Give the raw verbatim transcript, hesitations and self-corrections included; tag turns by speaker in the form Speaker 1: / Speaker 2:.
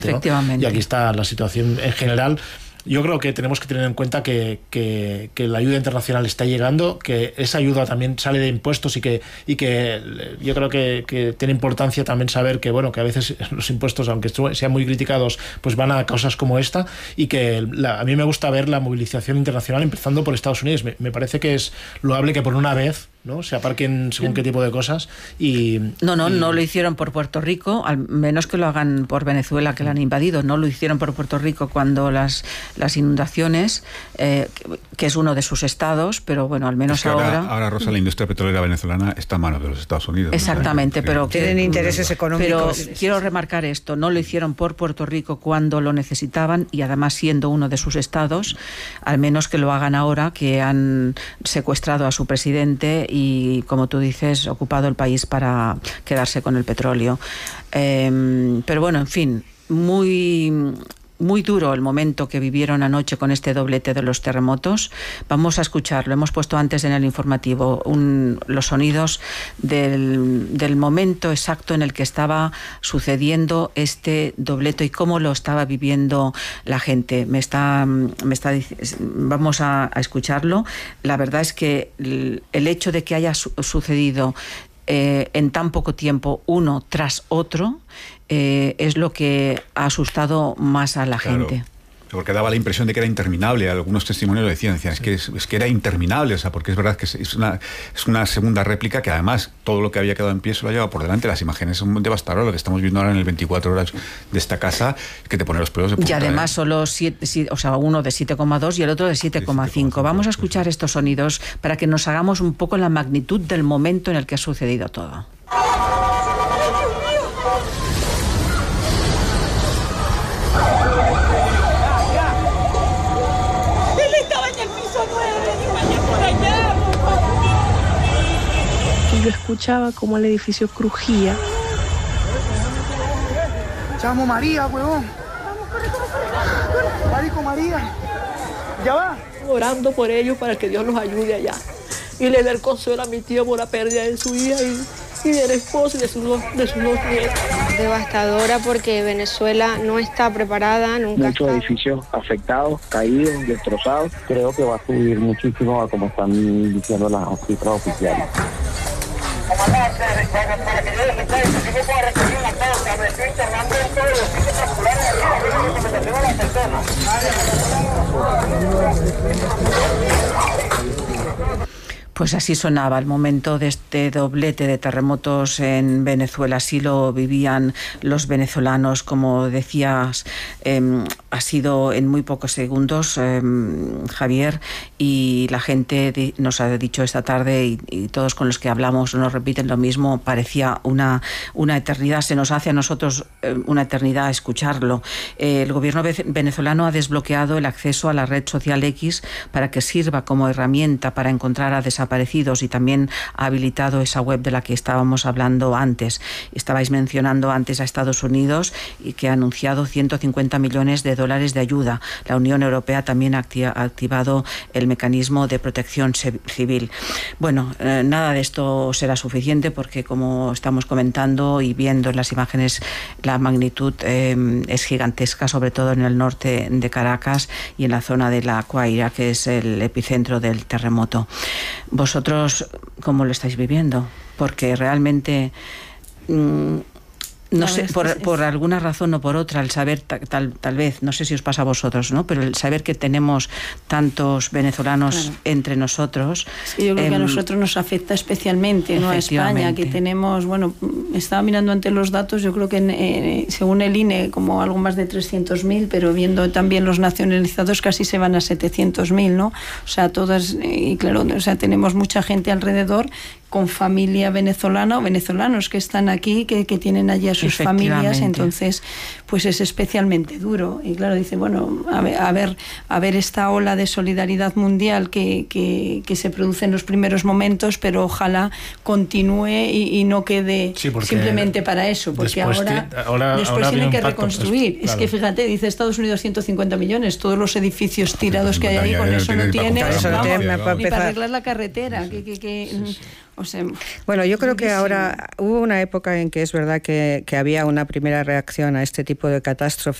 Speaker 1: Efectivamente.
Speaker 2: ¿no? Y aquí está la situación en general. Yo creo que tenemos que tener en cuenta que, que, que la ayuda internacional está llegando, que esa ayuda también sale de impuestos y que, y que yo creo que, que tiene importancia también saber que, bueno, que a veces los impuestos, aunque sean muy criticados, pues van a causas como esta, y que la, a mí me gusta ver la movilización internacional empezando por Estados Unidos. Me, me parece que es loable que por una vez, ¿no?, se aparquen según qué tipo de cosas. Y
Speaker 1: no, no,
Speaker 2: y...
Speaker 1: no lo hicieron por Puerto Rico, al menos que lo hagan por Venezuela, que la han invadido. No lo hicieron por Puerto Rico cuando las, las inundaciones, eh, que, que es uno de sus estados, pero bueno, al menos
Speaker 3: es que
Speaker 1: ahora...
Speaker 3: ahora... Ahora, Rosa, la industria petrolera venezolana está en manos de los Estados Unidos.
Speaker 1: Exactamente,
Speaker 3: ¿no?
Speaker 1: pero...
Speaker 4: Tienen que, intereses económicos.
Speaker 1: Pero quiero remarcar esto, no lo hicieron por Puerto Rico cuando lo necesitaban, y además siendo uno de sus estados, al menos que lo hagan ahora, que han secuestrado a su presidente y, como tú dices, ocupado el país para quedarse con el petróleo. Eh, pero bueno, en fin, muy... Muy duro el momento que vivieron anoche con este doblete de los terremotos. Vamos a escucharlo. Hemos puesto antes en el informativo un, los sonidos del, del momento exacto en el que estaba sucediendo este doblete y cómo lo estaba viviendo la gente. Me está, me está, vamos a, a escucharlo. La verdad es que el, el hecho de que haya su, sucedido eh, en tan poco tiempo, uno tras otro, Eh, es lo que ha asustado más a la
Speaker 3: claro,
Speaker 1: gente.
Speaker 3: Porque daba la impresión de que era interminable. Algunos testimonios lo decían, decían es, que es, es que era interminable, o sea, porque es verdad que es una, es una segunda réplica que además todo lo que había quedado en pie se lo ha llevado por delante. Las imágenes son devastadoras, lo que estamos viendo ahora en el veinticuatro horas de esta casa, que te pone los pelos de punta.
Speaker 1: Y además
Speaker 3: ¿eh?
Speaker 1: solo siete, siete, o sea, uno de siete coma dos y el otro de siete coma cinco. Vamos a escuchar estos sonidos para que nos hagamos un poco la magnitud del momento en el que ha sucedido todo.
Speaker 5: Yo escuchaba cómo el edificio crujía.
Speaker 6: Chamo María, huevón. Marico María. Ya va.
Speaker 5: Orando por ellos para que Dios los ayude allá. Y le dé el consuelo a mi tío por la pérdida de su hija y, y del esposo y de sus dos, de sus dos nietos.
Speaker 7: Devastadora porque Venezuela no está preparada, nunca
Speaker 8: Muchos
Speaker 7: está.
Speaker 8: edificios afectados, caídos, destrozados. Creo que va a subir muchísimo a como están diciendo las cifras oficiales.
Speaker 9: Comandante, para que yo les recuerde, si no puedo recoger una cosa, me estoy internando en todos los sitios particulares de arriba, que es la recomendación a las personas.
Speaker 1: Pues así sonaba el momento de este doblete de terremotos en Venezuela. Así lo vivían los venezolanos, como decías, eh, ha sido en muy pocos segundos, eh, Javier, y la gente di- nos ha dicho esta tarde, y, y todos con los que hablamos nos repiten lo mismo, parecía una, una eternidad, se nos hace a nosotros eh, una eternidad escucharlo. Eh, el gobierno ve- venezolano ha desbloqueado el acceso a la red social X para que sirva como herramienta para encontrar a desaparecidos, y también ha habilitado esa web de la que estábamos hablando antes. Estabais mencionando antes a Estados Unidos, y que ha anunciado ciento cincuenta millones de dólares de ayuda. La Unión Europea también ha activado el mecanismo de protección civil. Bueno, eh, nada de esto será suficiente porque, como estamos comentando y viendo en las imágenes, la magnitud eh, es gigantesca, sobre todo en el norte de Caracas y en la zona de La Guaira, que es el epicentro del terremoto. ¿Vosotros cómo lo estáis viviendo? Porque realmente... Mmm, no sé, por, por alguna razón o por otra, el saber, tal, tal vez, no sé si os pasa a vosotros, ¿no?, pero el saber que tenemos tantos venezolanos claro. entre nosotros...
Speaker 10: Sí, yo creo eh, que a nosotros nos afecta especialmente, ¿no?, a España, que tenemos, bueno, estaba mirando ante los datos, yo creo que en, eh, según el I N E, como algo más de trescientos mil, pero viendo también los nacionalizados casi se van a setecientos mil, ¿no? O sea, todas, y claro, o sea, tenemos mucha gente alrededor con familia venezolana o venezolanos que están aquí, que, que tienen allí a sus familias, entonces pues es especialmente duro. Y claro, dice, bueno, a ver, a ver, a ver esta ola de solidaridad mundial que, que, que se produce en los primeros momentos, pero ojalá continúe y, y no quede sí, simplemente para eso, porque ahora,
Speaker 2: te, ahora
Speaker 10: después
Speaker 2: ahora
Speaker 10: tienen que
Speaker 2: impacto,
Speaker 10: reconstruir.
Speaker 2: Claro.
Speaker 10: Es que fíjate, dice Estados Unidos ciento cincuenta millones, todos los edificios tirados que hay ahí, con eso no tienes, vamos, ni para arreglar la carretera, que, que, que, sí, sí. O sea,
Speaker 4: bueno, yo creo
Speaker 10: durísimo.
Speaker 4: que ahora hubo una época en que es verdad que, que había una primera reacción a este tipo de catástrofe